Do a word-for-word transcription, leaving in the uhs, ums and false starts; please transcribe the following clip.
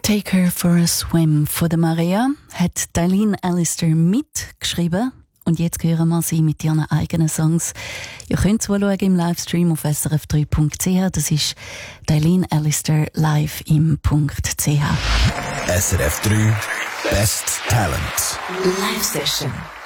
Take Her for a Swim von der Maria hat Dailene Allister mitgeschrieben. Und jetzt hören wir sie mit ihren eigenen Songs. Ihr könnt zuschauen im Livestream auf s r f drei punkt c h. Das ist Dailene Allister live im .ch. S R F drei Best Talent Live Session.